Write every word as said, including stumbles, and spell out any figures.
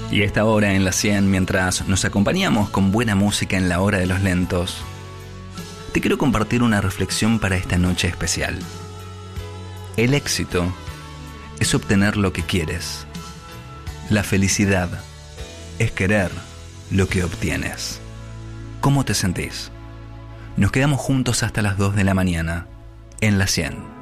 Y a esta hora en la cien, mientras nos acompañamos con buena música en la hora de los lentos, te quiero compartir una reflexión para esta noche especial. El éxito es obtener lo que quieres. La felicidad es querer lo que obtienes. ¿Cómo te sentís? Nos quedamos juntos hasta las dos de la mañana en la cien.